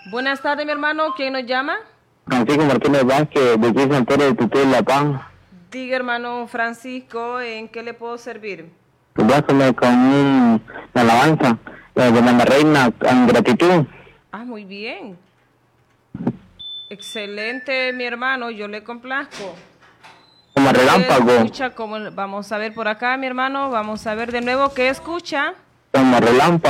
Buenas tardes, mi hermano. ¿Quién nos llama? Francisco Martínez Vázquez, de aquí Santero de Tutela, La Paz. Diga, hermano Francisco, ¿en qué le puedo servir? Complázcame con una alabanza de Mamá Reina en gratitud. Ah, muy bien. Excelente, mi hermano. Yo le complazco. Como relámpago. Escucha, vamos a ver por acá, mi hermano. Vamos a ver de nuevo qué escucha. Como relámpago.